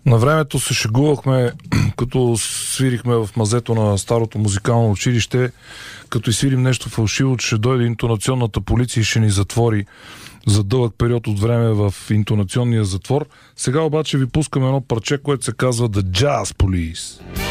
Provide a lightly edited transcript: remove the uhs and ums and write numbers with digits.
На времето се шегувахме, като свирихме в мазето на старото музикално училище, като изсвирим нещо фалшиво, че ще дойде интонационната полиция и ще ни затвори за дълъг период от време в интонационния затвор. Сега обаче ви пускаме едно парче, което се казва The Jazz Police.